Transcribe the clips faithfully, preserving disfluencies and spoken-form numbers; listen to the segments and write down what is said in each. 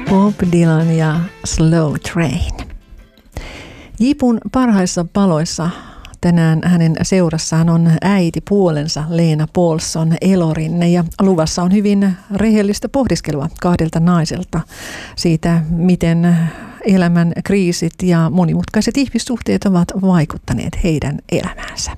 Bob Dylan ja Slow Train. Jipun parhaissa paloissa tänään hänen seurassaan on äiti puolensa Leena Paulsson Elorinne ja luvassa on hyvin rehellistä pohdiskelua kahdelta naiselta siitä, miten elämän kriisit ja monimutkaiset ihmissuhteet ovat vaikuttaneet heidän elämäänsä.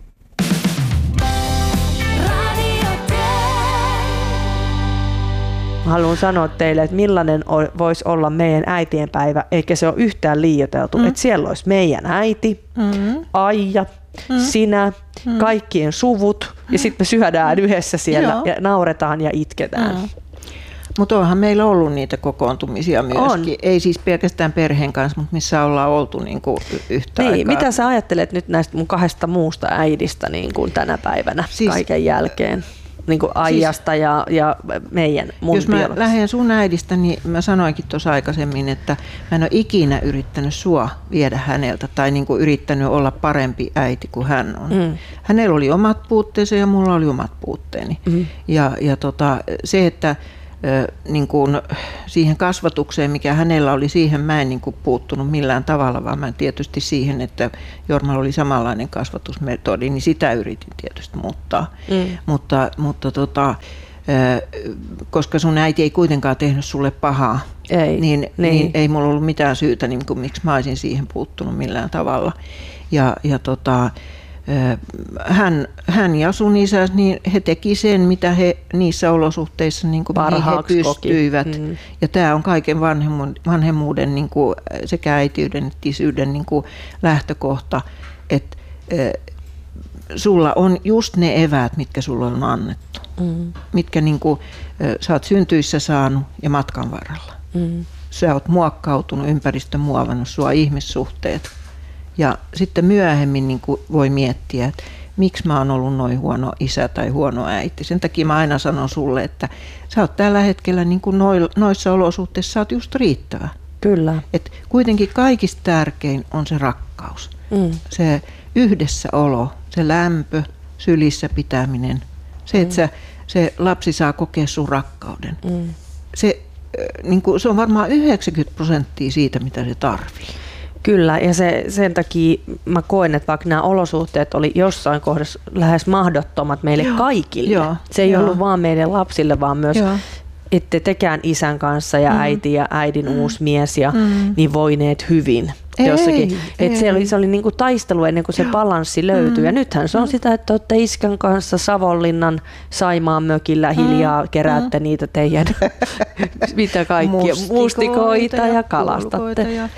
Haluan sanoa teille, että millainen voisi olla meidän äitienpäivä, eikä se ole yhtään liioiteltu. Mm. Että siellä olisi meidän äiti, mm. Aija, mm. sinä, mm. kaikkien suvut mm. ja sitten me syödään yhdessä siellä Joo. ja nauretaan ja itketään. Mm. Mutta onhan meillä ollut niitä kokoontumisia myöskin. On. Ei siis pelkästään perheen kanssa, mutta missä ollaan oltu niinku yhtä niin, aikaa. Mitä sä ajattelet nyt näistä mun kahdesta muusta äidistä niin kuin tänä päivänä siis, kaiken jälkeen? Niin kuin Aijasta siis, ja, ja meidän mun Jos mä lähden sun äidistä, niin mä sanoinkin tuossa aikaisemmin, että mä en ole ikinä yrittänyt sua viedä häneltä tai niin kuin yrittänyt olla parempi äiti kuin hän on. Mm. Hänellä oli omat puutteensa ja mulla oli omat puutteeni. Mm. Ja, ja tota, se, että niin kuin siihen kasvatukseen, mikä hänellä oli, siihen mä en niin kuin puuttunut millään tavalla, vaan mä tietysti siihen, että Jormalla oli samanlainen kasvatusmetodi, niin sitä yritin tietysti muuttaa. Mm. Mutta, mutta tota, koska sun äiti ei kuitenkaan tehnyt sulle pahaa, ei, niin, niin. niin ei mulla ollut mitään syytä, niin kuin, miksi mä olisin siihen puuttunut millään tavalla. Ja, ja tota, Hän, hän ja sun isä, niin he teki sen, mitä he niissä olosuhteissa niin kuin he pystyivät. Mm. Ja tämä on kaiken vanhemmuuden niin kuin sekä äitiyden että isyyden niin kuin lähtökohta, että äh, sulla on just ne eväät, mitkä sulla on annettu. Mm. Mitkä niin kuin, äh, sä oot syntyissä saanut ja matkan varrella. Mm. Sä oot muokkautunut, ympäristö muovannut sua, ihmissuhteet. Ja sitten myöhemmin niin kuin voi miettiä, että miksi mä oon ollut noin huono isä tai huono äiti. Sen takia mä aina sanon sulle, että sä oot tällä hetkellä niin kuin noissa olosuhteissa sä oot just riittävä. Kyllä. Et kuitenkin kaikista tärkein on se rakkaus. Mm. Se yhdessäolo, se lämpö, sylissä pitäminen. Se, että mm. sä, se lapsi saa kokea sun rakkauden. Mm. Se, niin kuin, se on varmaan yhdeksänkymmentä prosenttia siitä, mitä se tarvii. Kyllä, ja se, sen takia mä koen, että vaikka nämä olosuhteet oli jossain kohdassa lähes mahdottomat meille Joo. kaikille. Joo. Se ei Joo. ollut vaan meidän lapsille, vaan myös Joo. ette tekään isän kanssa ja mm. äiti ja äidin mm. uusi mies ja mm. niin voineet hyvin. Jossakin. Ei, et se oli, se oli niinku taistelu ennen kuin se balanssi löytyi. Mm. Ja nythän se on sitä, että olette iskän kanssa Savonlinnan Saimaan mökillä hiljaa mm. keräätte mm. niitä teidän mitä kaikkia mustikoita, mustikoita ja, ja kalastatte. Ja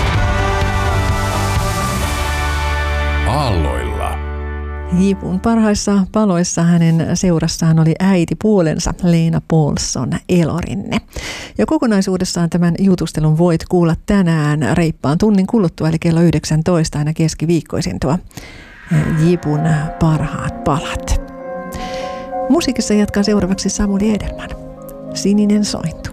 Aalloilla. Jipun parhaissa paloissa hänen seurassaan oli äiti puolensa Leena Paulsson Elorinne. Ja kokonaisuudessaan tämän jutustelun voit kuulla tänään reippaan tunnin kuluttua, eli kello yhdeksäntoista aina keskiviikkoisin tuo Jipun parhaat palat. Musiikissa jatkaa seuraavaksi Samuli Edelman. Sininen sointi.